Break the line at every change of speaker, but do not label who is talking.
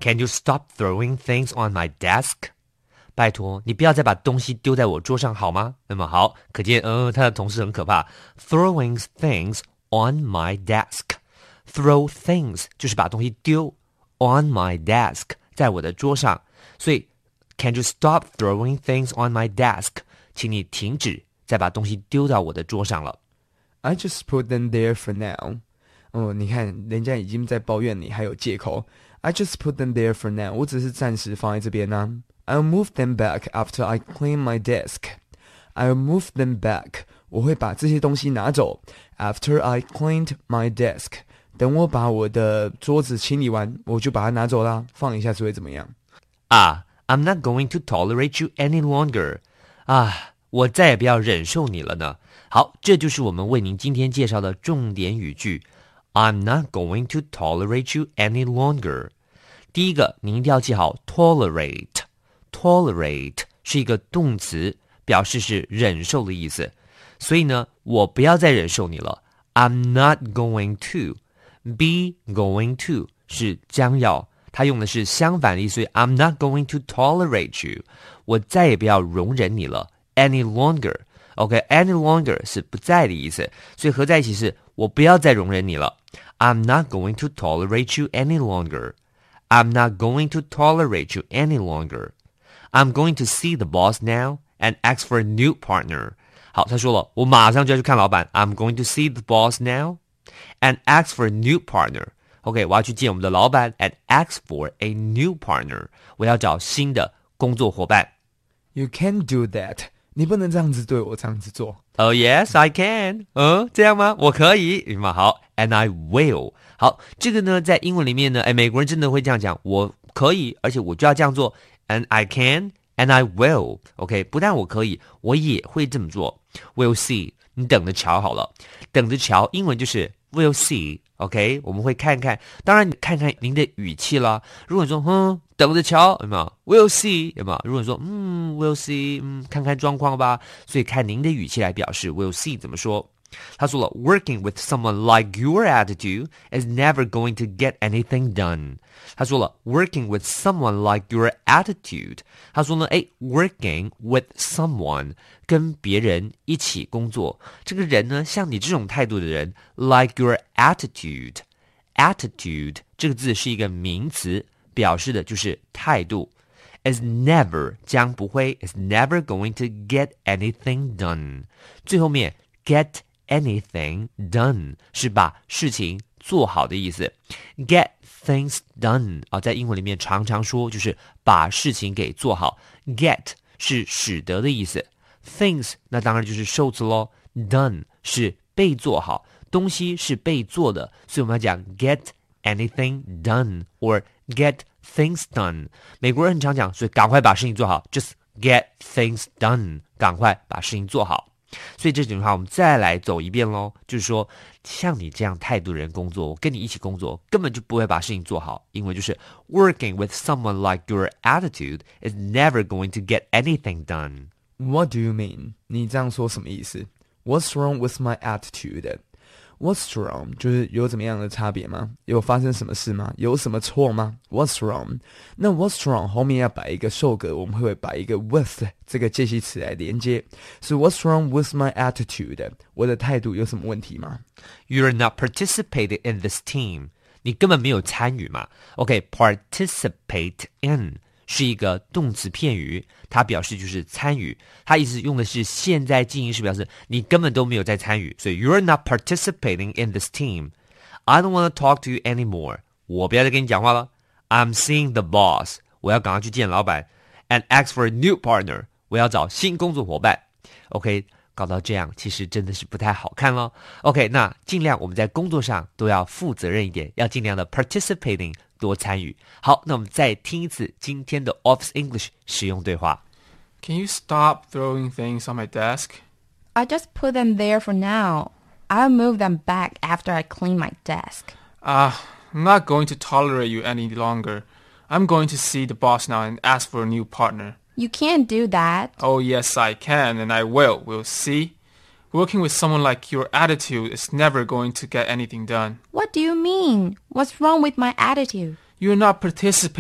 Can you stop throwing things on my desk? 拜托，你不要再把东西丢在我桌上好吗？那么好，可见，他的同事很可怕。Throwing things on my desk. Throw things 就是把东西丢 on my desk 在我的桌上。所以 Can you stop throwing things on my desk? 请你停止再把东西丢到我的桌上了。
I just put them there for now. 你看人家已经在抱怨你还有借口。I just put them there for now. 我只是暂时放在这边啊。I'll move them back after I clean my desk. I'll move them back. 我会把这些东西拿走。After I cleaned my desk. 等我把我的桌子清理完，我就把它拿走啦，放一下子会怎么样？
I'm not going to tolerate you any longer. 我再也不要忍受你了呢。好，这就是我们为您今天介绍的重点语句。I'm not going to tolerate you any longer. 第一个，您一定要记好 tolerate。tolerate 是一个动词，表示是忍受的意思。所以呢，我不要再忍受你了。I'm not going to. Be going to 是将要，它用的是相反的意思，所以 I'm not going to tolerate you. 我再也不要容忍你了。Any longer. OK, any longer 是不在的意思，所以合在一起是我不要再容忍你了。I'm not going to tolerate you any longer. I'm not going to tolerate you any longer. I'm going to see the boss now and ask for a new partner. 好，他说了，我马上就要去看老板。I'm going to see the boss now and ask for a new partner. OK, 我要去见我们的老板 and ask for a new partner. 我要找新的工作伙伴。
You can't do that. 你不能这样子对我这样子做。
Oh yes, I can. 这样吗？我可以。好 ，and I will. 好，这个呢，在英文里面呢，美国人真的会这样讲，我可以，而且我就要这样做。And I can, and I will. OK, 不但我可以，我也会这么做。We'll see. 你等着瞧好了，等着瞧，英文就是 we'll see。OK, 我们会看看，当然看看您的语气啦。如果说等着瞧，有没有 ？We'll see， 有没有？如果说we'll see， 看看状况吧。所以看您的语气来表示 we'll see 怎么说。他说了 ，Working with someone like your attitude is never going to get anything done。他说了 ，Working with someone like your attitude。他说呢，working with someone 跟别人一起工作，这个人呢，像你这种态度的人 ，like your attitude。attitude 这个字是一个名词，表示的就是态度。is never 将不会 is never going to get anything done。最后面 get anything done 是把事情做好的意思。get things done 在英文里面常常说就是把事情给做好。get 是使得的意思。things 那当然就是受词咯。done 是被做好，东西是被做的，所以我们要讲 get anything done or get things done。美国人很常讲，所以赶快把事情做好 ，just get things done， 赶快把事情做好。所以这句话我们再来走一遍咯，就是说像你这样态度的人工作，我跟你一起工作根本就不会把事情做好，因为就是 working with someone like your attitude is never going to get anything done.
What do you mean? 你这样说什么意思？ What's wrong with my attitude? What's wrong 就是有怎么样的差别吗？有发生什么事吗？有什么错吗？ What's wrong 那 What's wrong 后面要摆一个受格，我们会摆一个 with 这个介系词来连接。所以 What's wrong with my attitude 我的态度有什么问题吗？
You're not participating in this team. 你根本没有参与嘛。OK, participate in是一个动词片语，它表示就是参与，它意思用的是现在进行时，表示你根本都没有在参与，所以 You're not participating in this team. I don't want to talk to you anymore. 我不要再跟你讲话了。I'm seeing the boss. 我要赶快去见老板。And ask for a new partner. 我要找新工作伙伴。OK, 搞到这样其实真的是不太好看咯。OK, 那尽量我们在工作上都要负责任一点，要尽量的 participating多参与。好，那我们再听一次今天的 Office English 实用对话。
Can you stop throwing things on my desk?
I just put them there for now. I'll move them back after I clean my desk.
I'm not going to tolerate you any longer. I'm going to see the boss now and ask for a new partner.
You can't do that.
Oh, yes, I can, and I will. We'll see. Working with someone like your attitude is never going to get anything done.
What do you mean? What's wrong with my attitude?
You're not participating